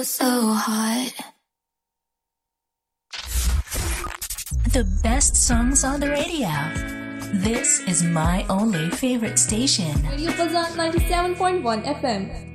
So hot. The best songs on the radio. This is my only favorite station. Radio Fazan 97.1 FM.